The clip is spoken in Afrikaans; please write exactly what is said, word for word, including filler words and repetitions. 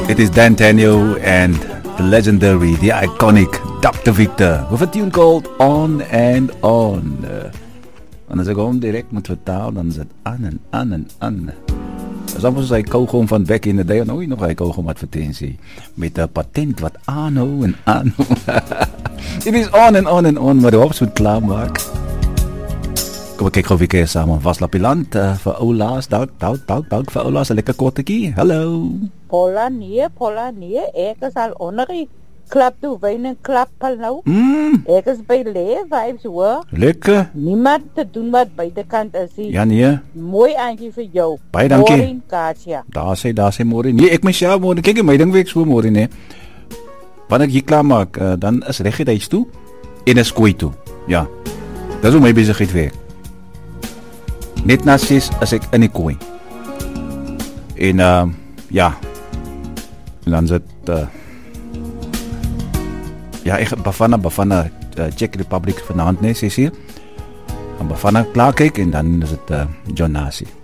It is D'Antonio and the legendary, the iconic doctor Victor with a tune called On and On. Uh, en als ik gewoon direct moet vertalen, dan is het aan en aan en aan. Dat is alsof hij kogel van back in the day, nooit nog een kogel advertentie. Met een patent wat aanhou en aanhou. Het is on en on en on, maar de hops moet klaarmaken. Kom, ik kijk gewoon weer samen. Was Lapiland uh, voor Olaas. Dank, dank, dank, dank voor Olaas. Een lekker kortekie. Hallo. Pola nee, Pola nee. Ek is al onder die klap toe, wijn en klap al nou. Mm. Ek is bij Lee Vibes hoor. Lekker. Niemand te doen wat buitenkant is. He. Ja, nee. Mooi eindje vir jou. Baie dankie. Maureen Kaatja. Daar sê, daar sê Maureen. Nee, ek myself Maureen. Kijk, my ding week so Maureen, nee. Wanneer ek hier klaar maak, uh, dan is recht huis toe en is kooi toe. Ja. Dat is hoe my bezigheid werk. Net na ses as ek in die kooi. En uh, ja. En dan zit uh, ja, ek Bafana Bafana uh, Czech Republic vanaand nee, ses hier. En Bafana klaar kyk en dan is het uh, John Nasi.